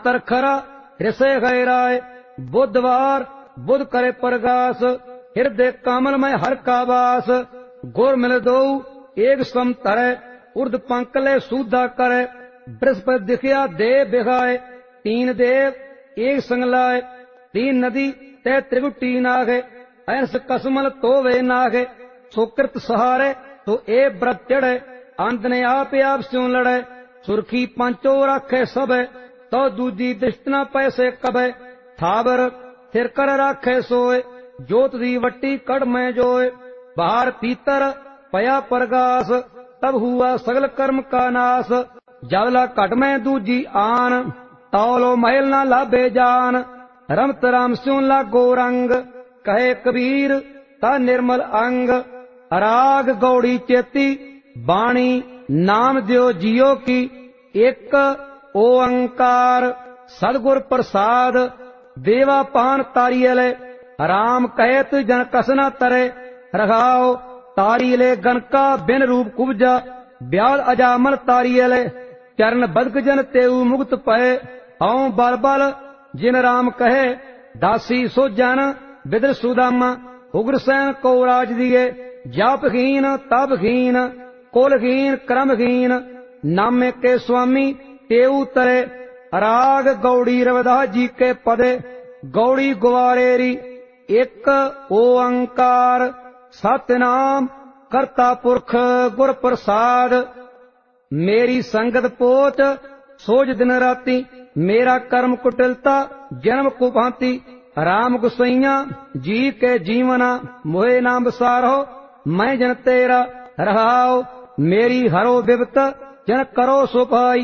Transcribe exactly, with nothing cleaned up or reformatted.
तरखरा हृषय गहराय बुधवार बुध करे प्रगास हृदय कमल में हर का वास गुर मिल दो एक सम तरय उर्द पंकले सूधा करे बृहस्पति दिखया देव बिगाए तीन देव एक संगलाय तीन नदी तय त्रिगुटी नागे ऐस कसमल तो वे नागे सुकृत सहारे तो ए व्रत चढ़े अंत ने आप आप स्यों लड़े सुर्खी पंचो राखे सब तो दूजी दृष्टना पैसे कबे थाबर थिर कर राखे सोए जोत दी वट्टी कड़ में जोए बाहर पीतर पया प्रगास तब हुआ सगल कर्म का नाश जबला घट में दूजी आन तौलो महल ना लाभे जान रमत राम स्यों लागो रंग कहे कबीर ता निर्मल अंग राग गौड़ी चेती बाणी नाम दियो जियो की एक ओंकार सदगुर प्रसाद देवा पान तारियले राम कहत जन कसना तरे रघाओ तारियले गनका बिन रूप कुबजा ब्याल अजामल तारियले चरण बदक जन तेऊ मुक्त पए औ बल बल जिन राम कहे दासी सो जन बिदर सुदामा उग्रसैन को राज दिए जापहीन तपहीन कुलहीन क्रमहीन नामे के स्वामी तेऊ तरे राग गौड़ी रविदास जी के पदे गौड़ी ग्वारेरी एक ओंकार सतनाम करता पुरख गुर प्रसाद मेरी संगत पोच सोज दिन राती मेरा कर्म कुटिलता जन्म कुभांति राम गुसैया जी के जीवना मोहे नाम बसारो मैं जन तेरा रहाओ मेरी हरो बिबत जन करो सुपाई